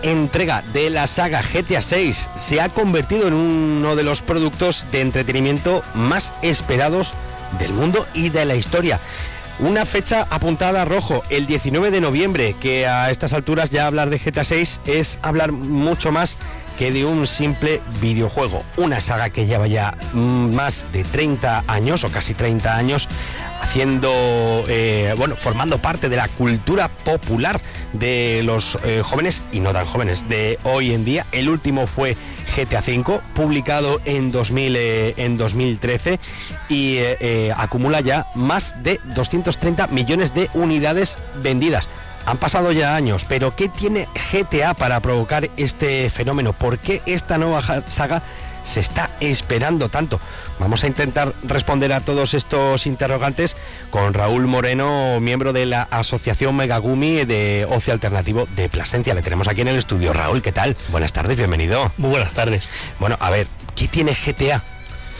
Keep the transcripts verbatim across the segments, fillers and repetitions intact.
entrega de la saga G T A seis se ha convertido en uno de los productos de entretenimiento más esperados del mundo y de la historia. Una fecha apuntada a rojo, el diecinueve de noviembre, que a estas alturas ya hablar de G T A seis es hablar mucho más que de un simple videojuego. Una saga que lleva ya más de treinta años, o casi treinta años, haciendo, eh, bueno, formando parte de la cultura popular de los eh, jóvenes y no tan jóvenes de hoy en día. El último fue G T A cinco, publicado en, dos mil, eh, en dos mil trece, y eh, eh, acumula ya más de doscientos treinta millones de unidades vendidas. Han pasado ya años, pero ¿qué tiene G T A para provocar este fenómeno? ¿Por qué esta nueva saga se está esperando tanto? Vamos a intentar responder a todos estos interrogantes con Raúl Moreno, miembro de la Asociación Megagumi de Ocio Alternativo de Plasencia. Le tenemos aquí en el estudio. Raúl, ¿qué tal? Buenas tardes, bienvenido. Muy buenas tardes. Bueno, a ver, ¿qué tiene G T A?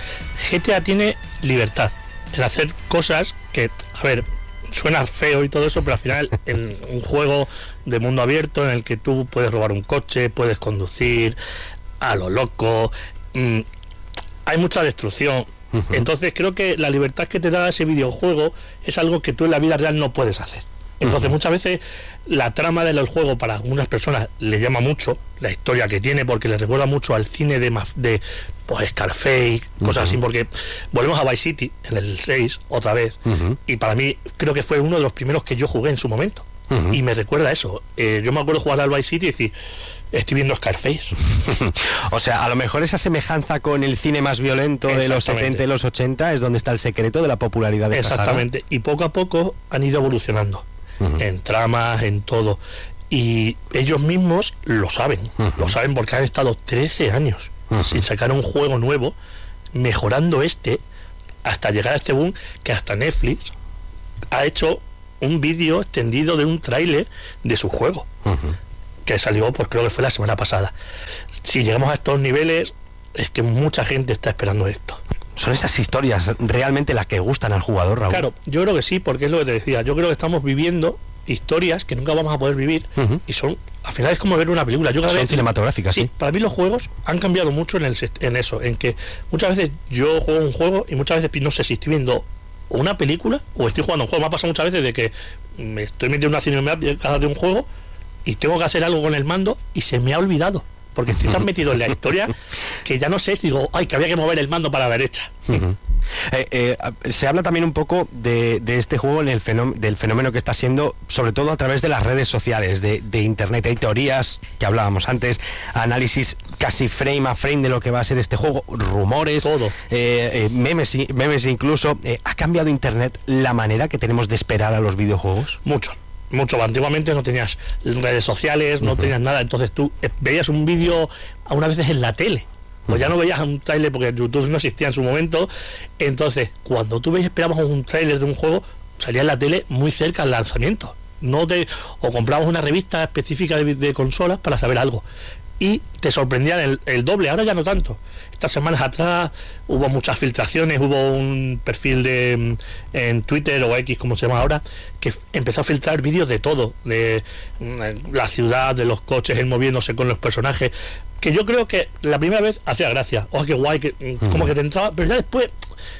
G T A tiene libertad en hacer cosas que, a ver, suena feo y todo eso, pero al final en un juego de mundo abierto en el que tú puedes robar un coche, puedes conducir a lo loco, mmm, hay mucha destrucción. Uh-huh. Entonces creo que la libertad que te da ese videojuego es algo que tú en la vida real no puedes hacer. Entonces uh-huh. muchas veces la trama del juego para algunas personas le llama mucho, la historia que tiene, porque le recuerda mucho al cine de, de pues, Scarface, cosas uh-huh. así, porque volvemos a Vice City en el seis otra vez, uh-huh. y para mí creo que fue uno de los primeros que yo jugué en su momento, uh-huh. y me recuerda a eso. Eh, yo me acuerdo jugar al Vice City y decir, estoy viendo Scarface. O sea, a lo mejor esa semejanza con el cine más violento de los setenta y los ochenta es donde está el secreto de la popularidad de esta saga. Exactamente, y poco a poco han ido evolucionando. Uh-huh. En tramas, en todo, y ellos mismos lo saben, uh-huh. lo saben porque han estado trece años uh-huh. sin sacar un juego nuevo, mejorando este hasta llegar a este boom que hasta Netflix ha hecho un vídeo extendido de un tráiler de su juego, uh-huh. que salió, pues creo que fue la semana pasada. Si llegamos a estos niveles es que mucha gente está esperando esto. ¿Son esas historias realmente las que gustan al jugador, Raúl? Claro, yo creo que sí, porque es lo que te decía. Yo creo que estamos viviendo historias que nunca vamos a poder vivir, uh-huh. y son, al final es como ver una película. Yo son vez, cinematográficas, sí, sí. Para mí los juegos han cambiado mucho en, el, en eso, en que muchas veces yo juego un juego y muchas veces no sé si estoy viendo una película o estoy jugando un juego. Me ha pasado muchas veces de que me estoy metiendo en una cinemática de un juego y tengo que hacer algo con el mando y se me ha olvidado, porque estoy tan metido en la historia que ya no sé, digo, ay, que había que mover el mando para la derecha. Uh-huh. eh, eh, se habla también un poco de, de este juego, en el fenómeno, del fenómeno que está siendo, sobre todo a través de las redes sociales, de, de internet. Hay teorías que hablábamos antes, análisis casi frame a frame de lo que va a ser este juego, rumores, todo. Eh, eh, memes, memes incluso. Eh, ¿Ha cambiado internet la manera que tenemos de esperar a los videojuegos? Mucho. Mucho. Antiguamente no tenías redes sociales, no uh-huh. tenías nada, entonces tú veías un vídeo algunas veces en la tele, pues uh-huh. ya no veías un tráiler porque YouTube no existía en su momento. Entonces cuando tú veías, esperabas un tráiler de un juego, salía en la tele muy cerca al lanzamiento, no te, o comprabas una revista específica de, de consolas para saber algo y te sorprendían el, el doble. Ahora ya no tanto. Estas semanas atrás hubo muchas filtraciones, hubo un perfil de en Twitter o X, como se llama ahora, que empezó a filtrar vídeos de todo, de la ciudad, de los coches, él moviéndose con los personajes, que yo creo que la primera vez hacía gracia, oh, qué guay, que, uh-huh. como que te entraba, pero ya después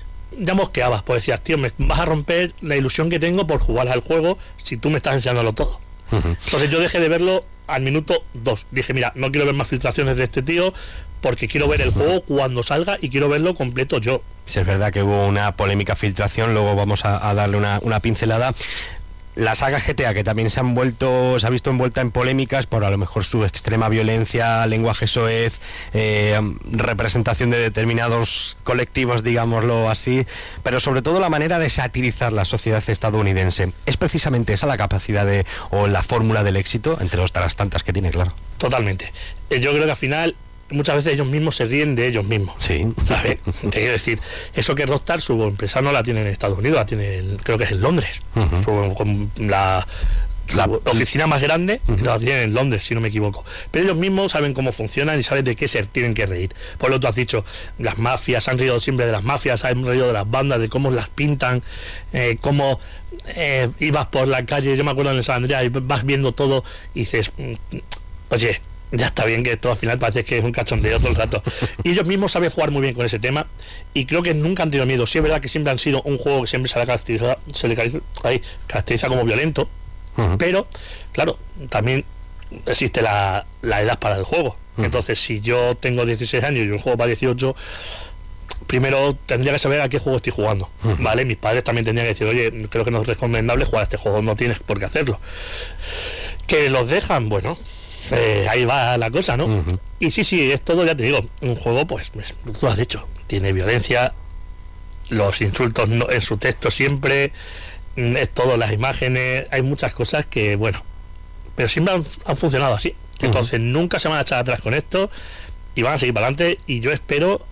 ya mosqueabas, pues decías, tío, me vas a romper la ilusión que tengo por jugar al juego si tú me estás enseñándolo todo. Uh-huh. Entonces yo dejé de verlo al minuto dos. Dije, mira, no quiero ver más filtraciones de este tío porque quiero ver el uh-huh. juego cuando salga y quiero verlo completo yo. Sí, es verdad que hubo una polémica filtración, luego vamos a, a darle una, una pincelada. La saga G T A, que también se han vuelto, se ha visto envuelta en polémicas por a lo mejor su extrema violencia, lenguaje soez, eh, representación de determinados colectivos, digámoslo así, pero sobre todo la manera de satirizar la sociedad estadounidense. ¿Es precisamente esa la capacidad de, o la fórmula del éxito, entre otras tantas que tiene, claro? Totalmente. Yo creo que al final muchas veces ellos mismos se ríen de ellos mismos. Sí. ¿Sabes? Te quiero decir, eso que Rockstar, su empresa no la tiene en Estados Unidos, la tiene, en, creo que es en Londres. Uh-huh. Su, la, su la oficina más grande uh-huh. la tienen en Londres, si no me equivoco. Pero ellos mismos saben cómo funcionan y saben de qué se tienen que reír. Por lo que tú has dicho, las mafias, han reído siempre de las mafias, han reído de las bandas, de cómo las pintan, eh, cómo eh, ibas por la calle, yo me acuerdo en el San Andreas, y vas viendo todo y dices, oye, ya está bien, que esto al final parece que es un cachondeo todo el rato. Y ellos mismos saben jugar muy bien con ese tema y creo que nunca han tenido miedo. Sí es verdad que siempre han sido un juego que siempre se le caracteriza, se le caracteriza, ahí, caracteriza como violento, uh-huh. pero claro, también existe la, la edad para el juego. Uh-huh. Entonces, si yo tengo dieciséis años y un juego para dieciocho, primero tendría que saber a qué juego estoy jugando, uh-huh. ¿vale? Mis padres también tendrían que decir, oye, creo que no es recomendable jugar a este juego, no tienes por qué hacerlo. Que los dejan, bueno, eh, ahí va la cosa, ¿no? Uh-huh. Y sí, sí, es todo, ya te digo, un juego, pues, tú has dicho, tiene violencia, los insultos no, en su texto siempre, es todo, las imágenes, hay muchas cosas que, bueno, pero siempre han, han funcionado así. Entonces, uh-huh. nunca se van a echar atrás con esto y van a seguir para adelante, y yo espero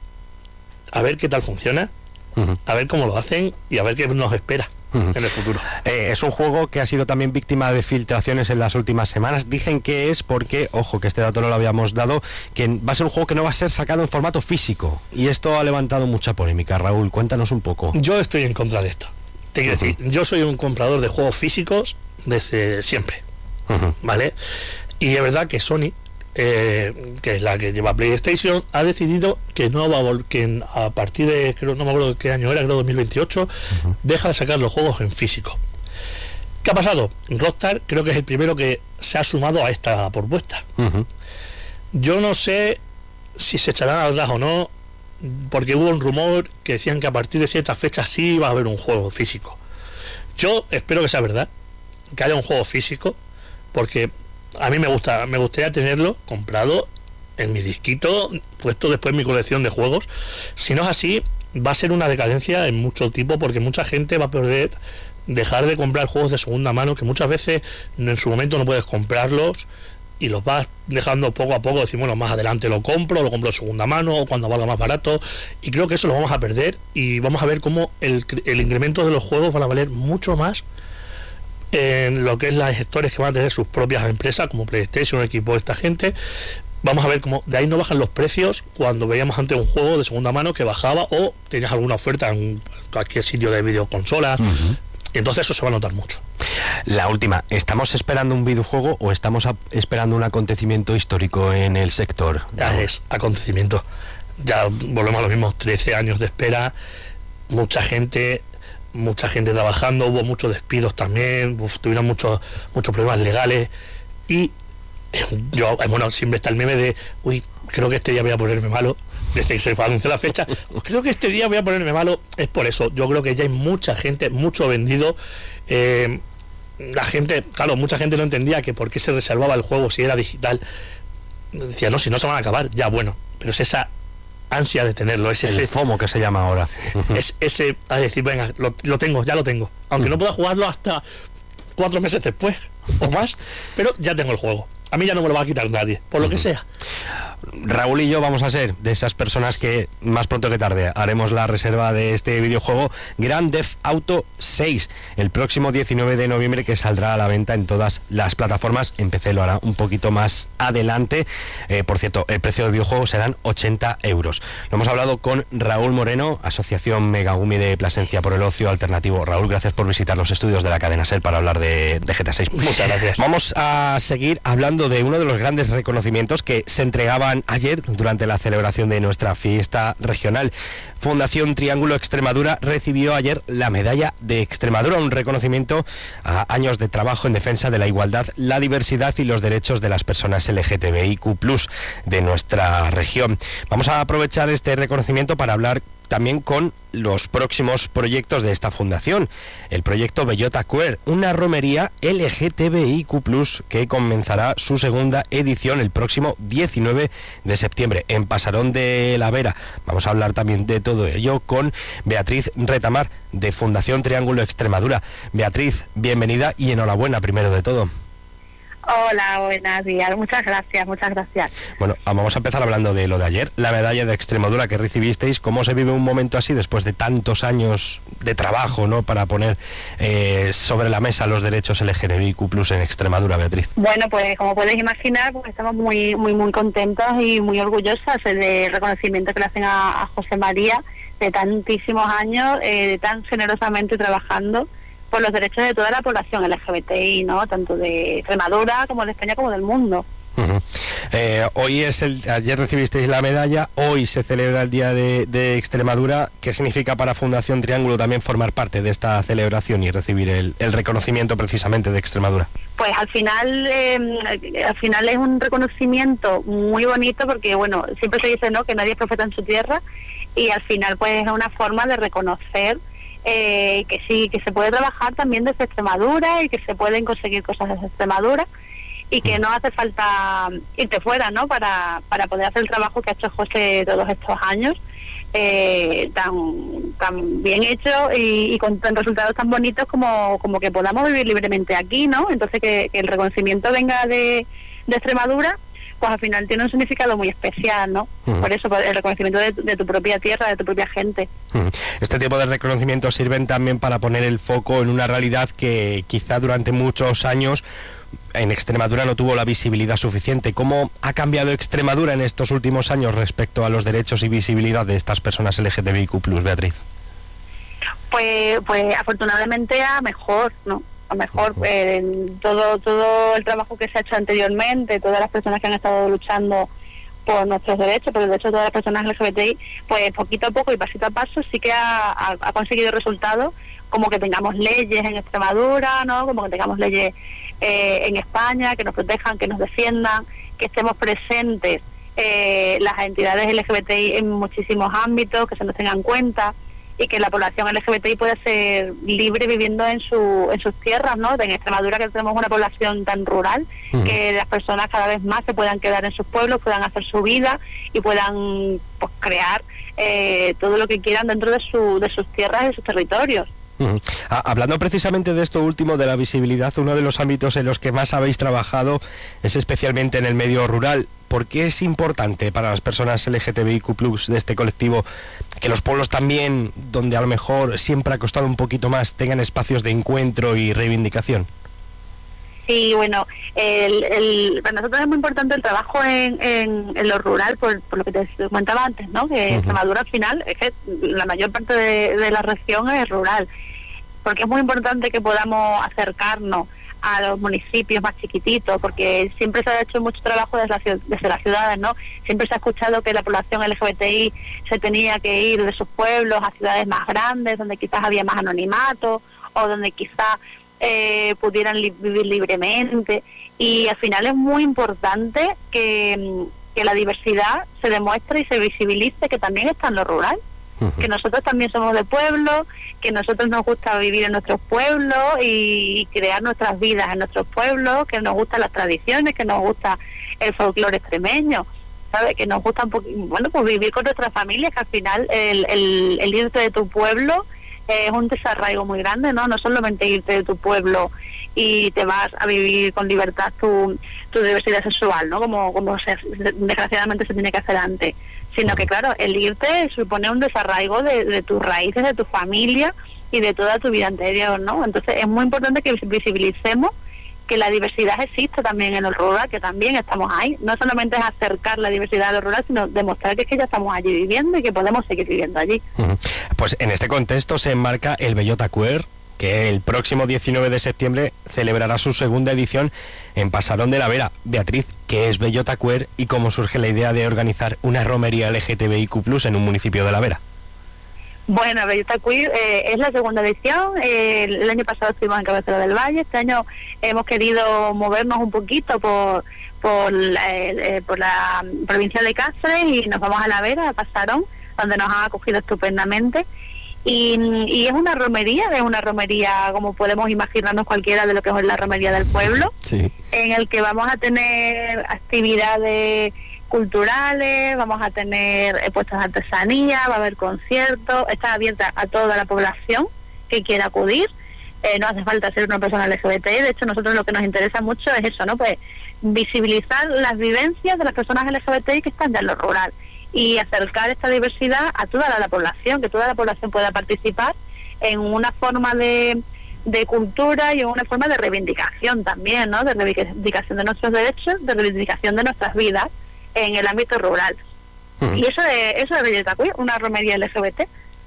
a ver qué tal funciona, uh-huh. a ver cómo lo hacen y a ver qué nos espera uh-huh. en el futuro. Eh, es un juego que ha sido también víctima de filtraciones en las últimas semanas. Dicen que es porque, ojo, que este dato no lo habíamos dado, que va a ser un juego que no va a ser sacado en formato físico. Y esto ha levantado mucha polémica. Raúl, cuéntanos un poco. Yo estoy en contra de esto. Te quiero uh-huh. decir, yo soy un comprador de juegos físicos desde siempre, uh-huh. ¿vale? Y es verdad que Sony, eh, que es la que lleva PlayStation, ha decidido que no va a vol- que a partir de, creo, no me acuerdo qué año era, creo dos mil veintiocho, uh-huh. deja de sacar los juegos en físico. ¿Qué ha pasado? Rockstar creo que es el primero que se ha sumado a esta propuesta. Uh-huh. Yo no sé si se echarán atrás o no, porque hubo un rumor que decían que a partir de ciertas fechas sí iba a haber un juego físico. Yo espero que sea verdad, que haya un juego físico, porque a mí me gusta, me gustaría tenerlo comprado en mi disquito, puesto después en mi colección de juegos. Si no es así, va a ser una decadencia en mucho tipo, porque mucha gente va a perder, dejar de comprar juegos de segunda mano, que muchas veces en su momento no puedes comprarlos y los vas dejando poco a poco, decir, bueno, más adelante lo compro, lo compro de segunda mano o cuando valga más barato, y creo que eso lo vamos a perder, y vamos a ver cómo el, el incremento de los juegos van a valer mucho más en lo que es las gestores que van a tener sus propias empresas como PlayStation, equipo, esta gente. Vamos a ver cómo de ahí no bajan los precios cuando veíamos antes un juego de segunda mano que bajaba o tenías alguna oferta en cualquier sitio de videoconsolas. Uh-huh. Entonces eso se va a notar mucho. La última, ¿estamos esperando un videojuego o estamos a- esperando un acontecimiento histórico en el sector? Ya es acontecimiento. Ya volvemos a los mismos trece años de espera, mucha gente, mucha gente trabajando, hubo muchos despidos también, uf, tuvieron muchos muchos problemas legales, y yo, bueno, siempre está el meme de, uy, creo que este día voy a ponerme malo, desde que se anunció la fecha, creo que este día voy a ponerme malo. Es por eso, yo creo que ya hay mucha gente, mucho vendido. eh, la gente, claro, mucha gente no entendía que por qué se reservaba el juego si era digital. Decía, no, si no se van a acabar, ya bueno, pero es esa ansia de tenerlo, es ese el FOMO que se llama ahora. es ese a decir, venga, lo, lo tengo, ya lo tengo, aunque no pueda jugarlo hasta cuatro meses después o más, pero ya tengo el juego. A mí ya no me lo va a quitar nadie, por lo uh-huh. que sea. Raúl y yo vamos a ser de esas personas que más pronto que tarde haremos la reserva de este videojuego Grand Theft Auto seis el próximo diecinueve de noviembre, que saldrá a la venta en todas las plataformas. En P C lo hará un poquito más adelante. Eh, por cierto, el precio del videojuego serán ochenta euros. Lo hemos hablado con Raúl Moreno, Asociación Megagumi de Plasencia por el Ocio Alternativo. Raúl, gracias por visitar los estudios de la cadena SER para hablar de, de G T A seis. Muchas gracias. Vamos a seguir hablando de uno de los grandes reconocimientos que se entregaban ayer durante la celebración de nuestra fiesta regional. Fundación Triángulo Extremadura recibió ayer la medalla de Extremadura, un reconocimiento a años de trabajo en defensa de la igualdad, la diversidad y los derechos de las personas L G T B I Q plus de nuestra región. Vamos a aprovechar este reconocimiento para hablar también con los próximos proyectos de esta fundación. El proyecto Bellota Queer, una romería L G T B I Q plus, que comenzará su segunda edición el próximo diecinueve de septiembre en Pasarón de la Vera. Vamos a hablar también de todo ello con Beatriz Retamar, de Fundación Triángulo Extremadura. Beatriz, bienvenida y enhorabuena primero de todo. Hola, buenos días, muchas gracias, muchas gracias. Bueno, vamos a empezar hablando de lo de ayer, la medalla de Extremadura que recibisteis. ¿Cómo se vive un momento así después de tantos años de trabajo, ¿no?, para poner eh, sobre la mesa los derechos L G T B I Q plus en Extremadura, Beatriz? Bueno, pues como puedes imaginar, pues estamos muy muy muy contentos y muy orgullosas del reconocimiento que le hacen a, a José María, de tantísimos años, eh, de tan generosamente trabajando por los derechos de toda la población L G B T I, ¿no?, tanto de Extremadura como de España como del mundo. Uh-huh. Eh, hoy es el, ayer recibisteis la medalla, hoy se celebra el Día de, de Extremadura. ¿Qué significa para Fundación Triángulo también formar parte de esta celebración y recibir el, el reconocimiento precisamente de Extremadura? Pues al final, eh, al final es un reconocimiento muy bonito porque, bueno, siempre se dice, ¿no?, que nadie es profeta en su tierra, y al final pues es una forma de reconocer eh, que sí, que se puede trabajar también desde Extremadura y que se pueden conseguir cosas desde Extremadura y que no hace falta irte fuera, ¿no?, para, para poder hacer el trabajo que ha hecho José todos estos años, eh, tan tan bien hecho y, y con, con resultados tan bonitos como, como que podamos vivir libremente aquí, ¿no? Entonces que, que el reconocimiento venga de, de Extremadura, pues al final tiene un significado muy especial, ¿no? Uh-huh. Por eso, por el reconocimiento de, de tu propia tierra, de tu propia gente. Uh-huh. Este tipo de reconocimientos sirven también para poner el foco en una realidad que quizá durante muchos años en Extremadura no tuvo la visibilidad suficiente. ¿Cómo ha cambiado Extremadura en estos últimos años respecto a los derechos y visibilidad de estas personas L G T B I Q plus, Beatriz? Pues, pues afortunadamente a mejor, ¿no? A mejor eh, todo todo el trabajo que se ha hecho anteriormente, todas las personas que han estado luchando por nuestros derechos, por el derecho de todas las personas L G B T I, pues poquito a poco y pasito a paso sí que ha, ha, ha conseguido resultados, como que tengamos leyes en Extremadura, ¿no?, como que tengamos leyes eh, en España que nos protejan, que nos defiendan, que estemos presentes eh, las entidades L G B T I en muchísimos ámbitos, que se nos tengan en cuenta, y que la población L G B T I pueda ser libre viviendo en su en sus tierras, ¿no? En Extremadura, que tenemos una población tan rural, uh-huh, que las personas cada vez más se puedan quedar en sus pueblos, puedan hacer su vida y puedan, pues, crear eh, todo lo que quieran dentro de su de sus tierras y de sus territorios. Uh-huh. Ah, hablando precisamente de esto último, de la visibilidad, uno de los ámbitos en los que más habéis trabajado es especialmente en el medio rural. ¿Por qué es importante para las personas L G T B I Q plus de este colectivo que los pueblos también, donde a lo mejor siempre ha costado un poquito más, tengan espacios de encuentro y reivindicación? Sí, bueno, el, el, para nosotros es muy importante el trabajo en, en, en lo rural, por, por lo que te comentaba antes, ¿no? Que uh-huh, Extremadura al final, es que la mayor parte de, de la región es rural, porque es muy importante que podamos acercarnos a los municipios más chiquititos, porque siempre se ha hecho mucho trabajo desde, la, desde las ciudades, ¿no? Siempre se ha escuchado que la población L G B T I se tenía que ir de sus pueblos a ciudades más grandes, donde quizás había más anonimato, o donde quizás eh, pudieran li- vivir libremente, y al final es muy importante que, que la diversidad se demuestre y se visibilice, que también está en lo rural, uh-huh, que nosotros también somos de pueblo, que nosotros nos gusta vivir en nuestros pueblos y crear nuestras vidas en nuestros pueblos, que nos gustan las tradiciones, que nos gusta el folclore extremeño, ¿sabes? Que nos gusta un poquito, bueno, pues vivir con nuestras familias, que al final el, el, el irte de tu pueblo es un desarraigo muy grande, ¿no? No solamente irte de tu pueblo y te vas a vivir con libertad tu, tu diversidad sexual, ¿no? Como, como se, desgraciadamente se tiene que hacer antes, sino que, claro, el irte supone un desarraigo de, de tus raíces, de tu familia y de toda tu vida anterior, ¿no? Entonces es muy importante que visibilicemos que la diversidad existe también en el rural, que también estamos ahí. No solamente es acercar la diversidad al rural, sino demostrar que es que ya estamos allí viviendo y que podemos seguir viviendo allí. Pues en este contexto se enmarca el Bellota Queer, que el próximo diecinueve de septiembre celebrará su segunda edición en Pasarón de la Vera. Beatriz, ¿qué es Bellota Queer y cómo surge la idea de organizar una romería L G T B I Q plus en un municipio de La Vera? Bueno, Bellota Queer eh, es la segunda edición. Eh, el año pasado estuvimos en Cabecera del Valle. Este año hemos querido movernos un poquito por por la, eh, por la provincia de Cáceres y nos vamos a La Vera, a Pasarón, donde nos han acogido estupendamente. Y, y es una romería, es una romería como podemos imaginarnos cualquiera de lo que es la romería del pueblo, sí, en el que vamos a tener actividades culturales, vamos a tener eh, puestos de artesanía, va a haber conciertos, está abierta a toda la población que quiera acudir, eh, no hace falta ser una persona L G B T I, de hecho nosotros lo que nos interesa mucho es eso, ¿no? Pues visibilizar las vivencias de las personas L G B T I que están ya en lo rural y acercar esta diversidad a toda la, la población, que toda la población pueda participar en una forma de, de cultura y en una forma de reivindicación también, ¿no? De reivindicación de nuestros derechos, de reivindicación de nuestras vidas en el ámbito rural. Uh-huh. Y eso de eso de Bellota Queer, una romería L G B T.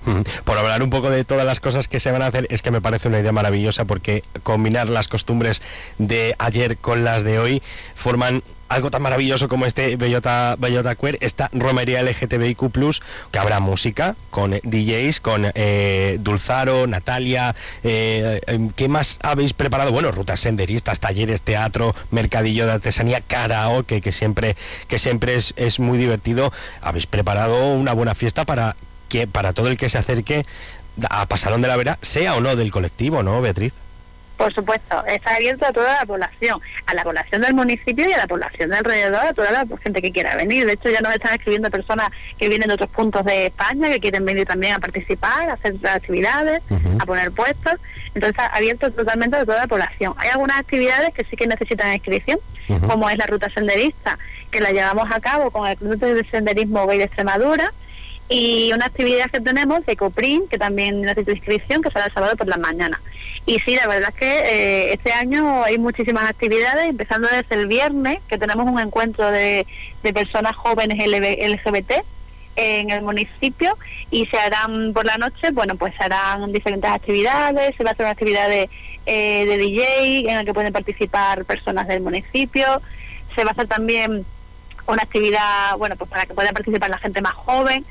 Por hablar un poco de todas las cosas que se van a hacer, es que me parece una idea maravillosa, porque combinar las costumbres de ayer con las de hoy forman algo tan maravilloso como este Bellota, Bellota Queer, esta romería L G T B I Q plus, que habrá música con D Js, con eh, Dulzaro, Natalia. Eh, ¿Qué más habéis preparado? Bueno, rutas senderistas, talleres, teatro, mercadillo de artesanía, karaoke, que siempre, que siempre es, es muy divertido. Habéis preparado una buena fiesta para que para todo el que se acerque a Pasarón de la Vera, sea o no del colectivo, ¿no, Beatriz? Por supuesto, está abierto a toda la población, a la población del municipio y a la población de alrededor, a toda la gente que quiera venir. De hecho, ya nos están escribiendo personas que vienen de otros puntos de España, que quieren venir también a participar, a hacer actividades, uh-huh. a poner puestos. Entonces, está abierto totalmente a toda la población. Hay algunas actividades que sí que necesitan inscripción, uh-huh. como es la ruta senderista, que la llevamos a cabo con el Club de Senderismo Gay de Extremadura, y una actividad que tenemos de Coprín, que también necesita inscripción, que será el sábado por la mañana. Y sí, la verdad es que eh, este año hay muchísimas actividades, empezando desde el viernes, que tenemos un encuentro de, de personas jóvenes L G B T en el municipio, y se harán por la noche, bueno, pues se harán diferentes actividades. Se va a hacer una actividad de, eh, de D J en la que pueden participar personas del municipio. Se va a hacer también una actividad, bueno, pues para que pueda participar la gente más joven.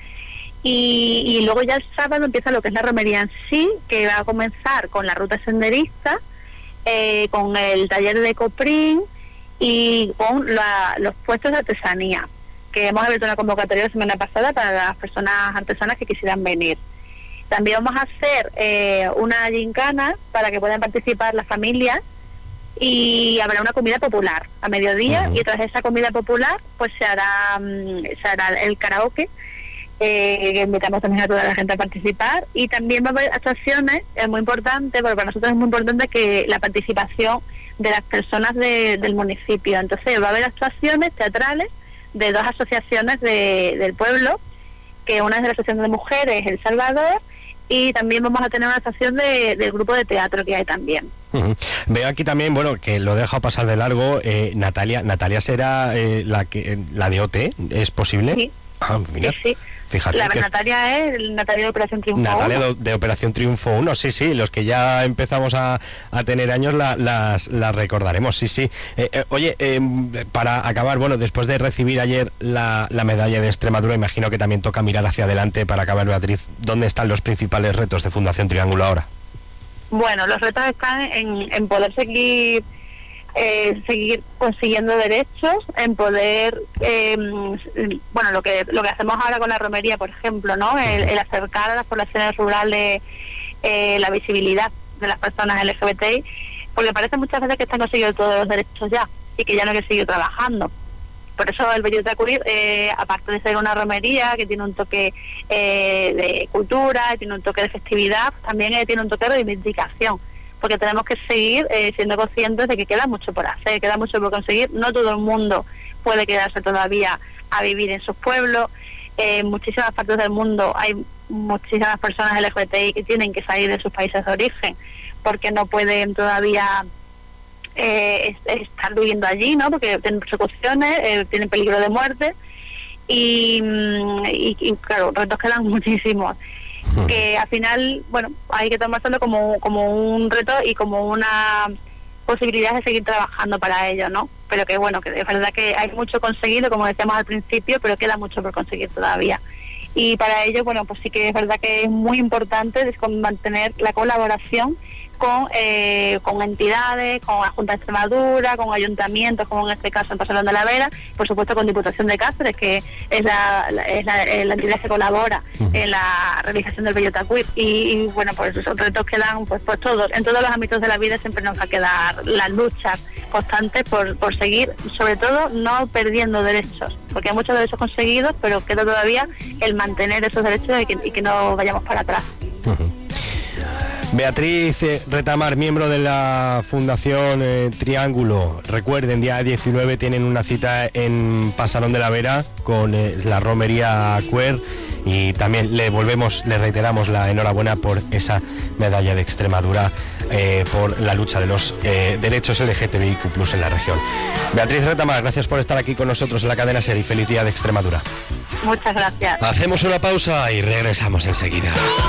Y, y luego ya el sábado empieza lo que es la romería en sí, que va a comenzar con la ruta senderista, eh, con el taller de Coprín y con la, los puestos de artesanía, que hemos abierto una convocatoria la semana pasada para las personas artesanas que quisieran venir. También vamos a hacer eh, una gincana para que puedan participar las familias, y habrá una comida popular a mediodía, uh-huh. y tras esa comida popular pues se hará, se hará el karaoke, eh, que invitamos también a toda la gente a participar. Y también va a haber actuaciones, es muy importante, porque para nosotros es muy importante que la participación de las personas de, del municipio. Entonces va a haber actuaciones teatrales de dos asociaciones de, del pueblo, que una es de la Asociación de Mujeres El Salvador, y también vamos a tener una actuación de, del grupo de teatro que hay también. Uh-huh. Veo aquí también, bueno, que lo dejo pasar de largo, eh, Natalia, Natalia será eh, la que la de O T, ¿es posible? Sí. Ah, mira. Sí, sí. Fíjate. La que... Natalia es el Natalia de Operación Triunfo Natalia uno. de, de Operación Triunfo uno, sí, sí, los que ya empezamos a, a tener años la, las, las recordaremos, sí, sí. Eh, eh, oye, eh, para acabar, bueno, después de recibir ayer la, la medalla de Extremadura, imagino que también toca mirar hacia adelante para acabar, Beatriz. ¿Dónde están los principales retos de Fundación Triángulo ahora? Bueno, los retos están en, en poder seguir eh, seguir consiguiendo derechos, en poder, eh, bueno, lo que lo que hacemos ahora con la romería, por ejemplo, ¿no? El, el acercar a las poblaciones rurales eh, la visibilidad de las personas L G B T I, porque parece muchas veces que están consiguiendo todos los derechos ya y que ya no hay que seguir trabajando. Por eso el Bellota Queer, eh, aparte de ser una romería que tiene un toque eh, de cultura, tiene un toque de festividad, también eh, tiene un toque de reivindicación, porque tenemos que seguir eh, siendo conscientes de que queda mucho por hacer, queda mucho por conseguir. No todo el mundo puede quedarse todavía a vivir en sus pueblos. Eh, en muchísimas partes del mundo hay muchísimas personas L G B T I que tienen que salir de sus países de origen porque no pueden todavía eh, estar viviendo allí, ¿no? Porque tienen persecuciones, eh, tienen peligro de muerte y, y, y claro, retos quedan muchísimos. Que al final, bueno, hay que tomárselo como, como un reto y como una posibilidad de seguir trabajando para ello, ¿no? Pero que bueno, que es verdad que hay mucho conseguido, como decíamos al principio, pero queda mucho por conseguir todavía. Y para ello, bueno, pues sí que es verdad que es muy importante mantener la colaboración con eh, con entidades, con la Junta de Extremadura, con ayuntamientos, como en este caso en Pasarón de la Vera, por supuesto con Diputación de Cáceres, que es la, la, es la, la entidad que colabora en la realización del Bellota Queer. Y, y bueno, pues esos retos quedan pues, pues todos, en todos los ámbitos de la vida siempre nos va a quedar las luchas constantes por, por seguir, sobre todo no perdiendo derechos, porque hay muchos derechos conseguidos, pero queda todavía el mantener esos derechos y que, y que no vayamos para atrás. Uh-huh. Beatriz eh, Retamar, miembro de la Fundación eh, Triángulo. Recuerden, día diecinueve tienen una cita en Pasarón de la Vera con eh, la romería Queer, y también le volvemos, le reiteramos la enhorabuena por esa medalla de Extremadura, eh, por la lucha de los eh, derechos L G T B I Q plus en la región. Beatriz Retamar, gracias por estar aquí con nosotros en la cadena SER y feliz día de Extremadura. Muchas gracias. Hacemos una pausa y regresamos enseguida.